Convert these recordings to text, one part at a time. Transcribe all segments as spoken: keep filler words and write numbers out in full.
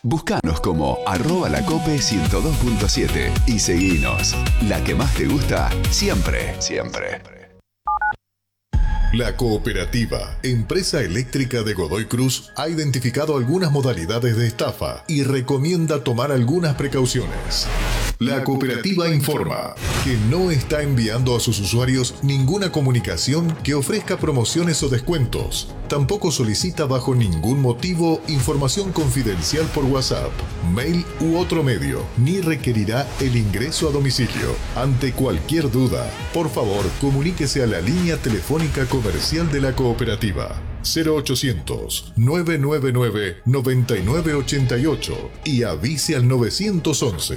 Búscanos como arroba lacope ciento dos punto siete y seguinos. La que más te gusta, siempre, siempre. La Cooperativa, empresa eléctrica de Godoy Cruz, ha identificado algunas modalidades de estafa y recomienda tomar algunas precauciones. La Cooperativa informa que no está enviando a sus usuarios ninguna comunicación que ofrezca promociones o descuentos. Tampoco solicita bajo ningún motivo información confidencial por WhatsApp, mail u otro medio, ni requerirá el ingreso a domicilio. Ante cualquier duda, por favor, comuníquese a la línea telefónica comercial de la Cooperativa cero ochocientos, nueve nueve nueve, nueve nueve ocho ocho y avise al nueve once.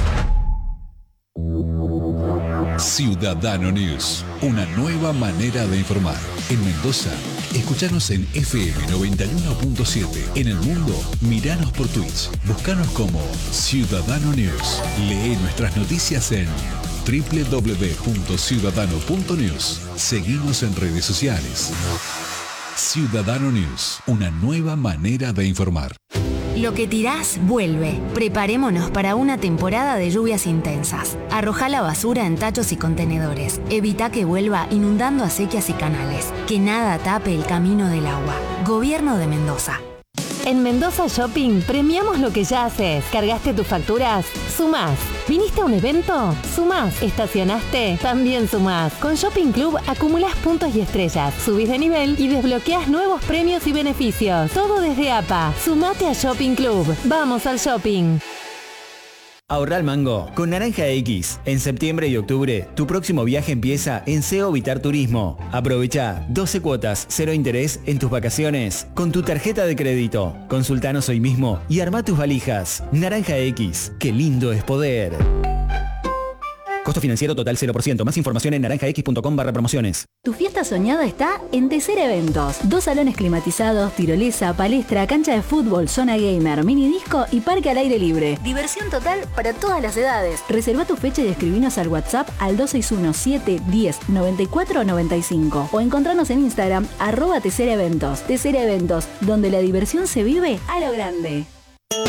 Ciudadano News, una nueva manera de informar. En Mendoza, escuchanos en F M noventa y uno punto siete. En el mundo, miranos por Twitch. Búscanos como Ciudadano News. Lee nuestras noticias en doble u doble u doble u punto ciudadano punto news. Seguinos en redes sociales. Ciudadano News, una nueva manera de informar. Lo que tirás, vuelve. Preparémonos para una temporada de lluvias intensas. Arrojá la basura en tachos y contenedores. Evita que vuelva inundando acequias y canales. Que nada tape el camino del agua. Gobierno de Mendoza. En Mendoza Shopping premiamos lo que ya haces. ¿Cargaste tus facturas? Sumás. ¿Viniste a un evento? Sumás. ¿Estacionaste? También sumás. Con Shopping Club acumulás puntos y estrellas, subís de nivel y desbloqueás nuevos premios y beneficios. Todo desde A P A. Sumate a Shopping Club. Vamos al shopping. Ahorra el mango con Naranja X. En septiembre y octubre, tu próximo viaje empieza en C E O Vitar Turismo. Aprovecha doce cuotas, cero interés en tus vacaciones con tu tarjeta de crédito. Consultanos hoy mismo y arma tus valijas. Naranja X. Qué lindo es poder. Costo financiero total cero por ciento. Más información en naranja x punto com barra promociones. Tu fiesta soñada está en Tesera Eventos. Dos salones climatizados, tirolesa, palestra, cancha de fútbol, zona gamer, mini disco y parque al aire libre. Diversión total para todas las edades. Reserva tu fecha y escribinos al WhatsApp al dos seis uno, siete uno cero, nueve cuatro nueve cinco o encontrarnos en Instagram arroba Tesera Eventos. Tesera Eventos, donde la diversión se vive a lo grande.